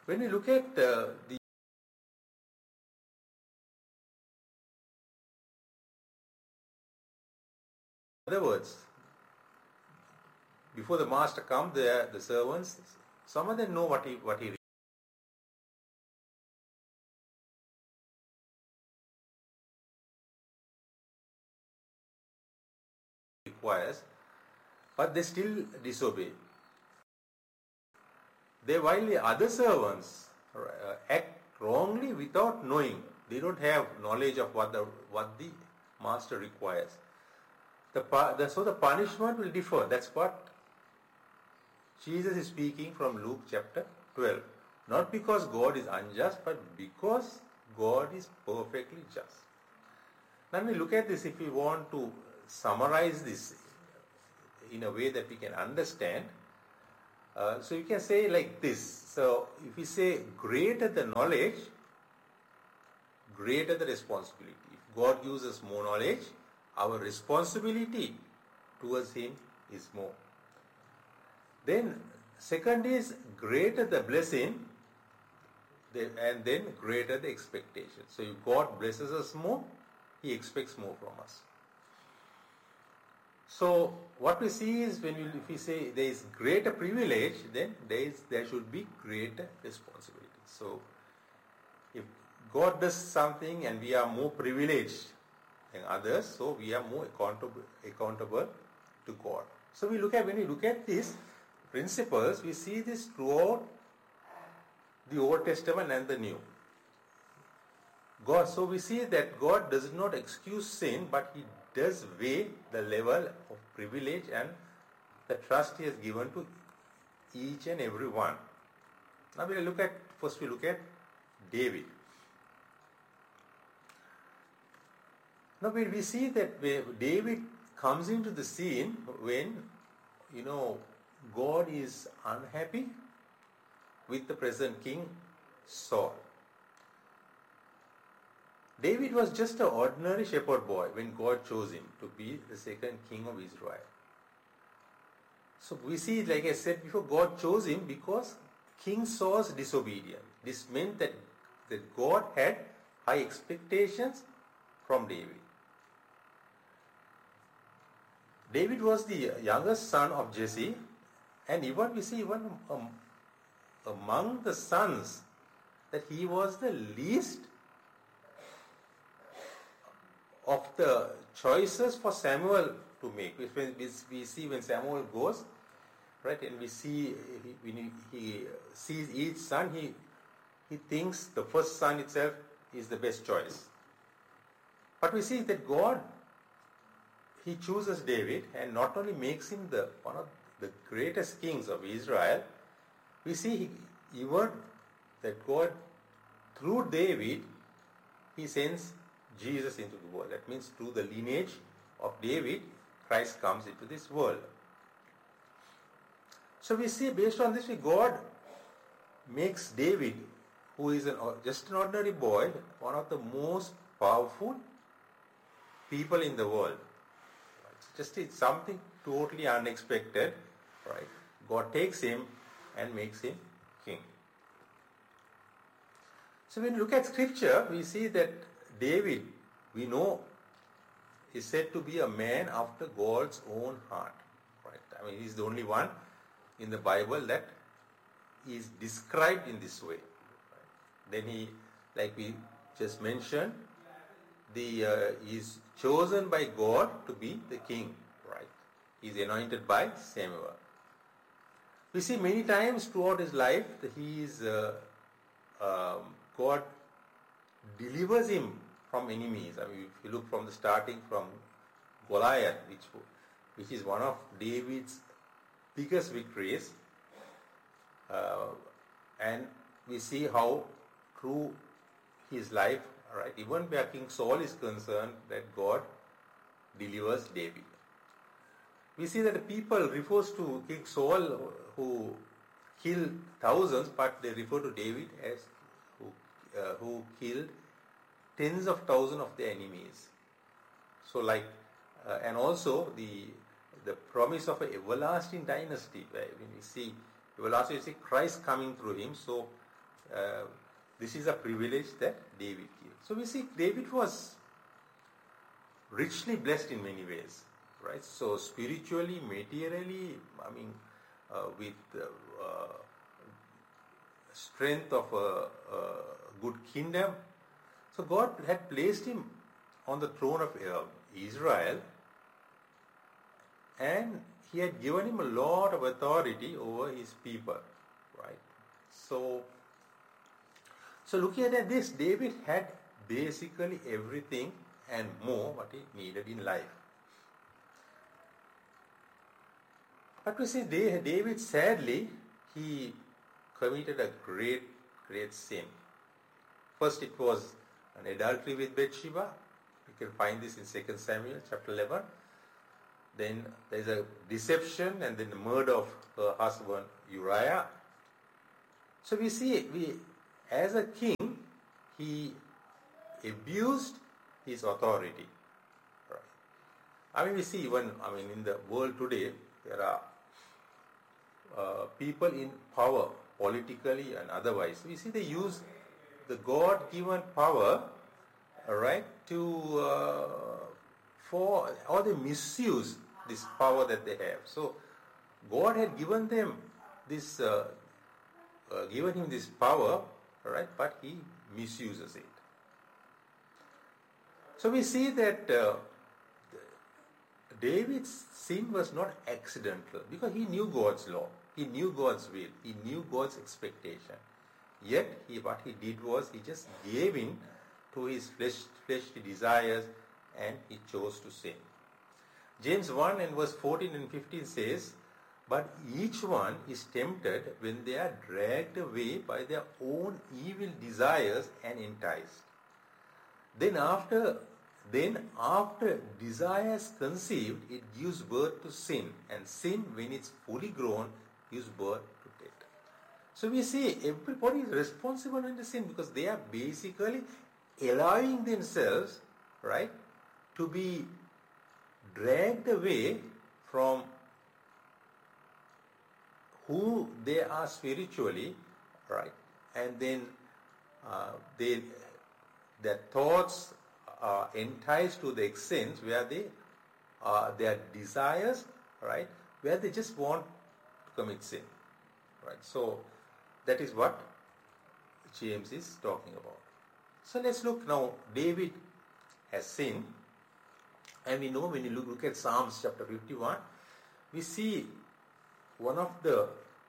When we look at the other words, before the master comes, the servants, some of them know what he requires, but they still disobey. While the other servants act wrongly without knowing, they don't have knowledge of what the master requires. So the punishment will differ. That's what Jesus is speaking from Luke chapter 12. Not because God is unjust, but because God is perfectly just. Now we look at this, if we want to summarize this in a way that we can understand. So you can say like this. So if we say greater the knowledge, greater the responsibility. If God gives us more knowledge, our responsibility towards Him is more. Then second is greater the blessing, and then greater the expectation. So if God blesses us more, He expects more from us. So what we see is if we say there is greater privilege, then there should be greater responsibility. So if God does something and we are more privileged than others, so we are more accountable to God. So when we look at these principles, we see this throughout the Old Testament and the New. So we see that God does not excuse sin, but He does weigh the level of privilege and the trust He has given to each and every one. Now we look at David. Now we see that David comes into the scene when God is unhappy with the present king Saul. David was just an ordinary shepherd boy when God chose him to be the second king of Israel. So we see, like I said before, God chose him because King Saul's disobedience. This meant that God had high expectations from David. David was the youngest son of Jesse, and we see among the sons that he was the least of the choices for Samuel to make. We see when Samuel goes, right, and we see when he sees each son, he thinks the first son itself is the best choice. But we see that God, He chooses David and not only makes him one of the greatest kings of Israel, we see even that God, through David, He sends Jesus into the world. That means through the lineage of David, Christ comes into this world. So we see, based on this, God makes David, who is just an ordinary boy, one of the most powerful people in the world. It's something totally unexpected, right? God takes him and makes him king. So when you look at scripture, we see that David, we know, is said to be a man after God's own heart, right? I mean, he's the only one in the Bible that is described in this way. Right? Then he, like we just mentioned, he is chosen by God to be the king, right? He is anointed by Samuel. We see many times throughout his life that God delivers him from enemies. I mean, if you look from the starting from Goliath, which is one of David's biggest victories, and we see how through his life, right, even where King Saul is concerned, that God delivers David. We see that the people refers to King Saul who killed thousands, but they refer to David as who killed tens of thousands of the enemies. So and also the promise of an everlasting dynasty, when we see everlasting, we see Christ coming through him. So this is a privilege that David gave. So we see David was richly blessed in many ways, right? So spiritually, materially, with strength of a good kingdom. So God had placed him on the throne of Israel, and he had given him a lot of authority over his people, right? So looking at this, David had basically everything and more what he needed in life. But we see David, sadly, he committed a great sin. First, it was an adultery with Bathsheba. You can find this in 2 Samuel chapter 11. Then there is a deception, and then the murder of her husband Uriah. So we see, as a king, he abused his authority. Right? We see even in the world today, there are people in power, politically and otherwise. We see they use the God-given power, right, or they misuse this power that they have. So God had given them this, given him this power, right, but he misuses it. So we see that David's sin was not accidental, because he knew God's law, he knew God's will, he knew God's expectation. Yet what he did was he just gave in to his fleshly desires, and he chose to sin. James 1 and verse 14 and 15 says, "But each one is tempted when they are dragged away by their own evil desires and enticed. Then after desires conceived, it gives birth to sin, and sin, when it's fully grown, gives birth to death." So we see everybody is responsible in the sin, because they are basically allowing themselves, right, to be dragged away from who they are spiritually, right, and then their thoughts are enticed to the extent where their desires, right, where they just want to commit sin, right. So that is what James is talking about. So let's look now. David has sinned, and we know when you look at Psalms chapter 51, we see one of the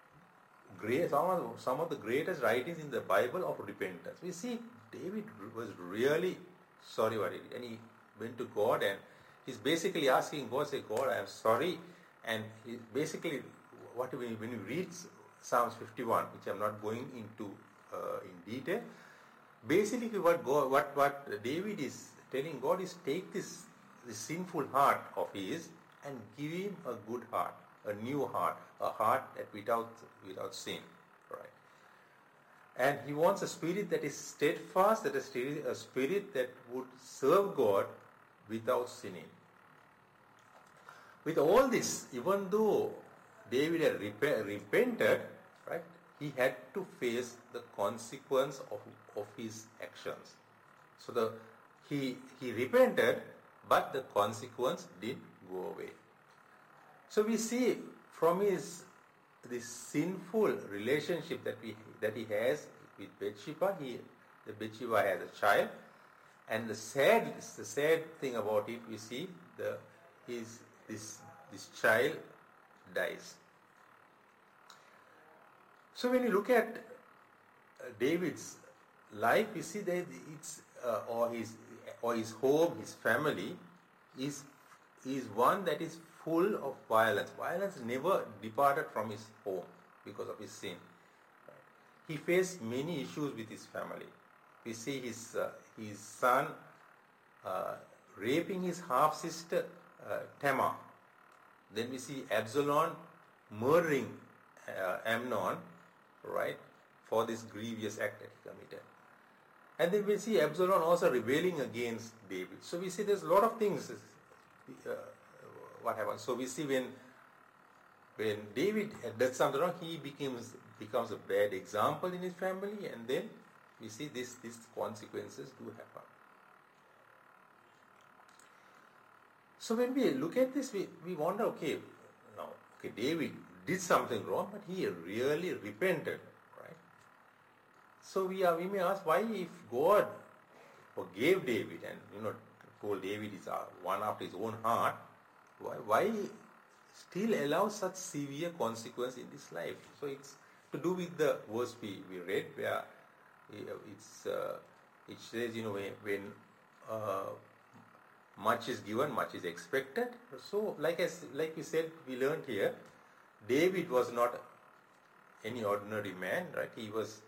some of the greatest writings in the Bible of repentance. We see David was really sorry what he did, and he went to God, and he's basically asking God, say, "God, I am sorry." And he basically, when you read Psalms 51, which I'm not going into in detail, basically what David is telling God is, take this sinful heart of his and give him a good heart, a new heart, a heart that without sin, right? And he wants a spirit that is steadfast, that is a spirit that would serve God without sinning. With all this, even though David had repented, right, he had to face the consequence of his actions. So he repented, but the consequence did go away. So we see from this sinful relationship that he has with Bathsheba, Bathsheba has a child, and the sad thing about it, we see this child dies. So when you look at David's life, we see that his home, his family is one that is full of violence. Violence never departed from his home because of his sin. He faced many issues with his family. We see his son raping his half sister Tamar. Then we see Absalom murdering Amnon, right, for this grievous act that he committed. And then we see Absalom also rebelling against David. So we see there's a lot of things what happened. So we see when David does something wrong, he becomes becomes a bad example in his family, and then we see these consequences do happen. So when we look at this, we wonder, okay, David did something wrong, but he really repented, right? So we may ask, why, if God forgave David and told David is one after his own heart, why still allow such severe consequence in this life? So it's to do with the verse we read, where it says, when much is given, much is expected. So like we said, we learned here, David was not any ordinary man, right? He was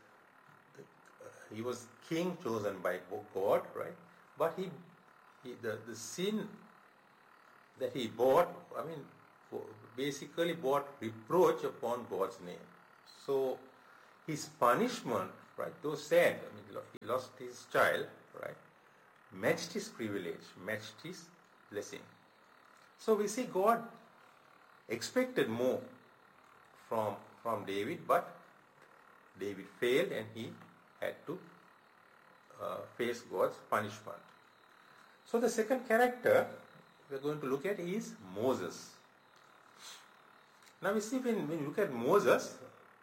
king chosen by God, right? But the sin that he brought, basically brought reproach upon God's name. So his punishment, right, though sad, he lost his child, right, matched his privilege, matched his blessing. So we see God expected more from David, but David failed and he had to face God's punishment. So the second character we're going to look at is Moses. Now we see when you look at Moses,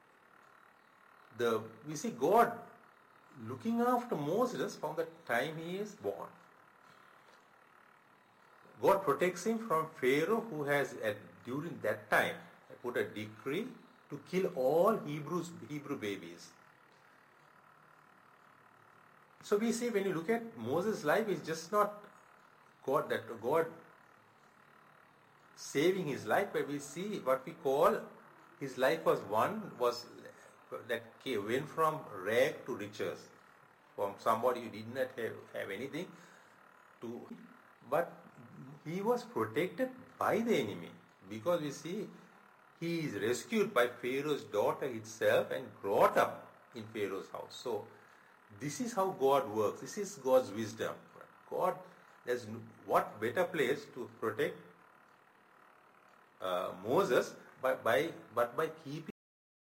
we see God looking after Moses from the time he is born. God protects him from Pharaoh, who has during that time put a decree to kill all Hebrew babies. So we see when you look at Moses' life, it's just not God saving his life, but we see what we call his life was that went from rag to riches, from somebody who did not have anything but he was protected by the enemy, because we see he is rescued by Pharaoh's daughter itself and brought up in Pharaoh's house. So this is how God works. This is God's wisdom. God, there's what better place to protect Moses but by keeping